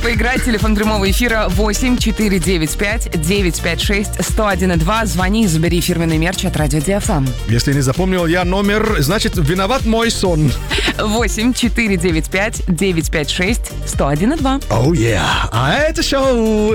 Поиграть. Телефон прямого эфира 8 495 956 101.2. Звони и забери фирменный мерч от Радио Диафам. Если не запомнил я номер, значит, виноват мой сон. 8 495 956 101.2. Oh yeah. А это шоу